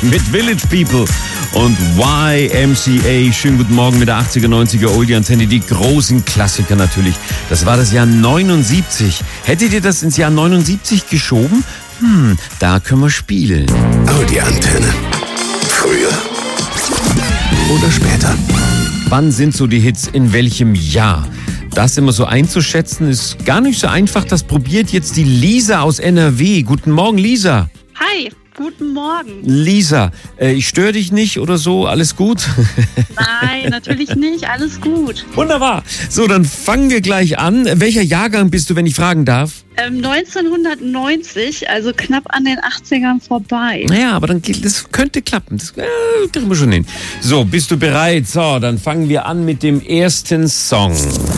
mit Village People und YMCA. Schönen guten Morgen mit der 80er, 90er Oldie-Antenne. Die großen Klassiker natürlich. Das war das Jahr 79. Hättet ihr das ins Jahr 79 geschoben? Da können wir spielen. Audi-Antenne. Früher oder später? Wann sind so die Hits? In welchem Jahr? Das immer so einzuschätzen, ist gar nicht so einfach. Das probiert jetzt die Lisa aus NRW. Guten Morgen, Lisa. Hi, guten Morgen. Lisa, ich störe dich nicht oder so? Alles gut? Nein, natürlich nicht. Alles gut. Wunderbar. So, dann fangen wir gleich an. Welcher Jahrgang bist du, wenn ich fragen darf? 1990, also knapp an den 80ern vorbei. Naja, aber das könnte klappen. Das kriegen wir schon hin. So, bist du bereit? So, dann fangen wir an mit dem ersten Song.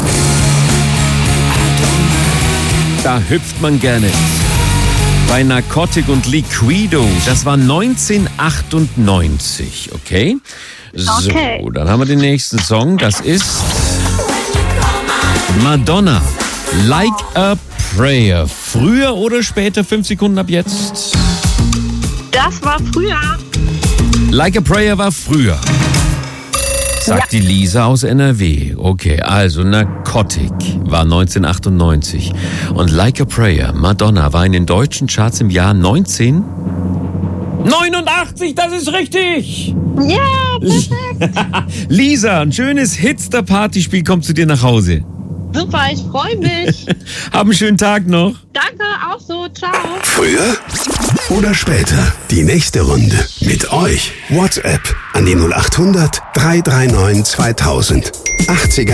Da hüpft man gerne. Bei Narcotic und Liquido. Das war 1998, okay? So, dann haben wir den nächsten Song. Das ist Madonna. Like a Prayer. Früher oder später? 5 Sekunden ab jetzt. Das war früher. Like a Prayer war früher. Sagt die Lisa aus NRW. Okay, also Narcotic war 1998. Und Like a Prayer, Madonna, war in den deutschen Charts im Jahr 1989, das ist richtig! Ja, perfekt. Lisa, ein schönes Hitster-Partyspiel kommt zu dir nach Hause. Super, ich freue mich. Hab einen schönen Tag noch. Danke, auch so. Ciao. Früher oder später? Die nächste Runde mit euch. WhatsApp an die 0800 339 2000. 80er